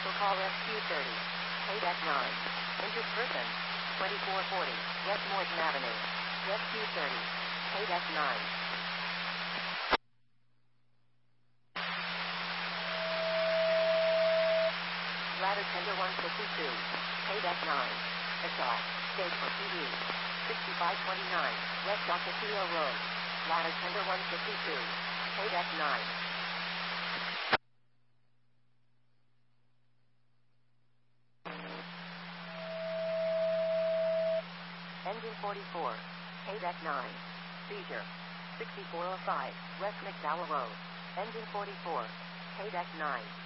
Cancel call SQ30. Payback 9. Injured person. 2440 West Morton Avenue. SQ30. Payback 9. Ladder tender 152. Payback 9. Assault. State for PD. 6529 West Ocasio Road. Ladder tender 152. Payback 9. Engine 44. Payback 9. Seizure. 6405 West McDowell Road. Engine 44. Payback 9.